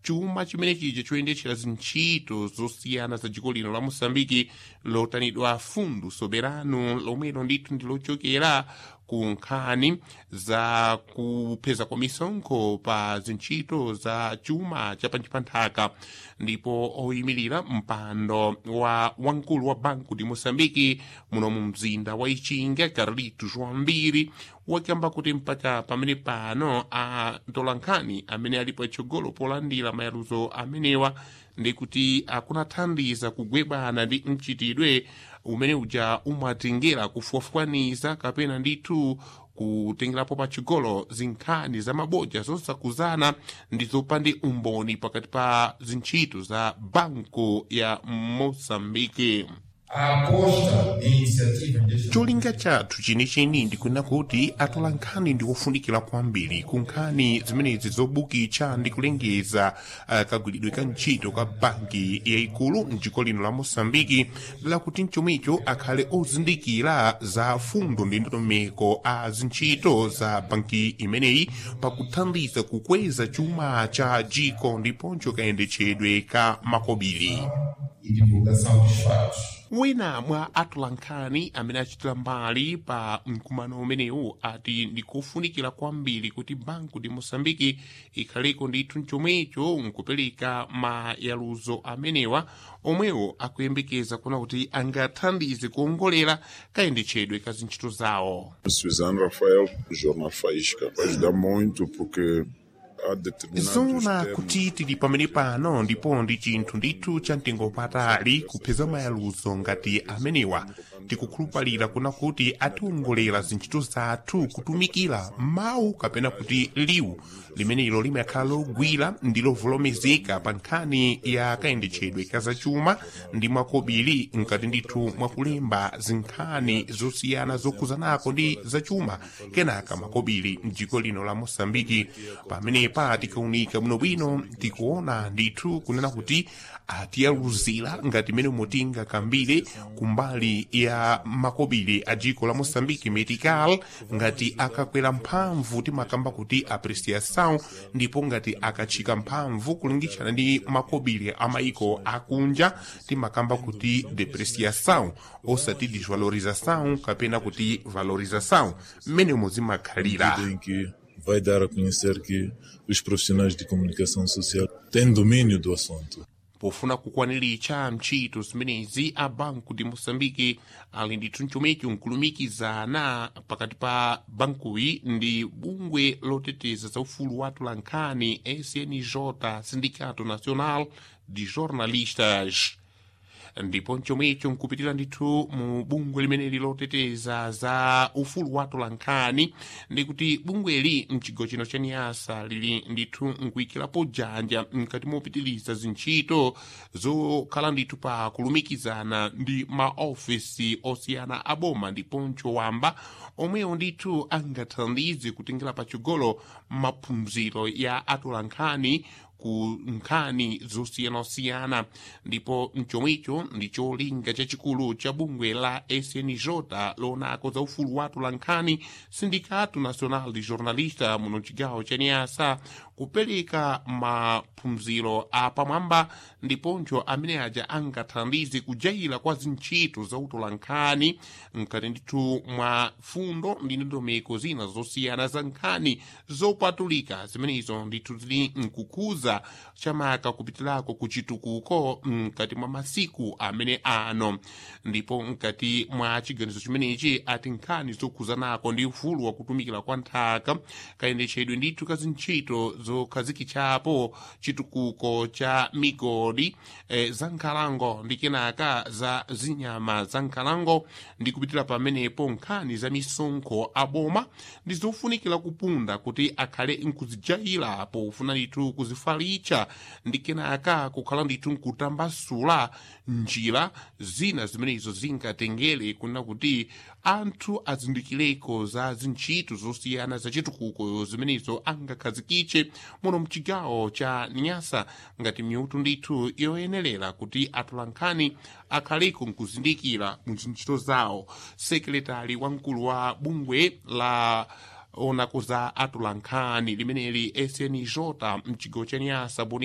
chuma chimene chija choyendetsera zintchito zosiyana za dziko lino la Mosambiki lotanidwa Fundo Soberano, lomwelo ndithu ndi lochokera ku nkhani za kupeza kwa misonkho pa zintchito za chuma cha panchi pa nthaka. Ndipo oyimirira mpando wa wamkulu wa Banco de Moçambique muno mu mzinda wa Ichinga, Carlito Joambiri, wakamba kuti mpaka pamene pano a ntolankhani amene alipo itsogolo polandira mayaluzo amenewa ndi kuti akunathandiza kugwebana ndi mchitidwe umene uja umatengera kufuafukaniza kapena ndithu kutengerapo pachigolo zinkhani za mabodza zosakuzana ndi zopanda umboni pakati pa zintchito za Banco ya Moçambique. Cholinga chathu chenicheni ndikunena kuti atolankhani ndi ofunikira kwambiri ku nkhani zimenezi zobukitsa ndi kulengeza kagwiridwe ka ntchito ka banki yayikulu mdziko lino la Mosambiki, lakuti mchomwecho akhale ozindikira za fundo ndi ndondomeko a zintchito za banki imeneyi pakuthandiza kukweza chuma cha dziko ndiponso kayendetsedwe ka makobiri. Wina mwa atolankhani amene achitira mbali pa mkumano umenewu ati ndikufunikira kwambiri kuti Banco de Moçambique ikhaleko ndithu mchomwecho nkupereka mayaluzo amenewa omwewo akuyembekeza kuna kuti angathandize kuongolera kayendetsedwe ka zintchito zawo. Suzano Rafael, Jornal Faísca, ajuda muito porque zona kuti tili pamene pano ndipo ndi chinthu ndithu cha mtengo patali kupeza mayaluzo ngati amenewa. Tikukhulupalira kuna kuti ationgolera zintchito zathu kutumikira mawu kapena kuti liwu limenelo limakhala logwira ndi lovolomezeka pa nkhani ya kayendetsedwe ka zachuma ndi makobiri nkati ndithu mwakulemba zinkhani zosiyana zokhuzanako ndi zachuma kenaka makobiri mdziko lino la Mosambiki. Pamenepa tikaunika bwinobwino tikuona ndithu kunena kuti atiyaluzira ngati mene motinga kambire kumbali ya makobiri a dziko la Mosambiki medical ngati akakwera mphamvu timakamba kuti apreciação, ndipo ngati akachika mphamvu kulingitshana ndi makobiri a maiko akunja timakamba kuti depreciação osati desvalorização kapena kuti valorização mmene muzimakhalira. Vai dar a conhecer que os profissionais de comunicação social têm domínio do assunto. Pofuna kukwaniritsa ntchito zimenezi a Banco de Moçambique ali ndithu mchomwecho nkulumikizana pakati pa bankuyi ndi bungwe loteteza za ufulu wa atolankhani SNJ, Sindicato Nacional de Jornalistas. Ndipo mchomwecho nkupitira ndithu mu bungwe limeneli loteteza za ufulu wa atolankhani ndi kuti bungweli mchigawo chino cha Niassa lili ndithu nkuyikirapo dzanja mkati mopitiliza zintchito zokhala ndithu pa kulumikizana ndi maofisi osiyana aboma ndiponso wamba omwewo ndithu angathandize kutengera pachigolo maphunziro ya atolankhani ku nkhani zosiyanasiyana. Ndipo mchomwecho ndi cholinga chachikulu cha bungwe la SNJ lonako za ufulu wa atolankhani Sindicato Nacional de Jornalistas muno chigawo cha Niassa kupereka maphunziro apamwamba ndiponso amene aja angathandize kujayira kwa zintchito za utolankhani mkati ndithu mwa fundo ndi ndondomeko zina zosiyana za nkhani zopatulika zimenezo ndithu zili nkukuza chamaka kupitirako kuchitukuko mkati mwa masiku amene ano. Ndipo mkati mwa chiganizo chimenechi ati nkhani zokhuzanako ndi ufulu wa kutumikira kwa nthaka kayendetsedwe ndithu ka zintchito zokhazikitsapo chitukuko cha migodi za nkhalango ndi kenaka za zinyama za nkhalango ndi kupitira pamenepo nkhani za misonkho aboma ndi zofunikira kupunda kuti akhale nkuzijayira pofuna ndithu kuzifalitsa ndi kenaka kukhala ndithu nkutambasula njira zina zimenezo zingatengere kunena kuti anthu azindikireko za zintchito zosiyana za chitukuko zimenezo angakhazikitse muno mchigawo cha Niassa ngati miutu ndithu yoyenerera kuti atolankhani akhaleko nkuzindikira mu zintchito zawo. Sekretari wamkulu wa bungwe la onako za atolankhani limeneli SNJ mchigawo cha Niassa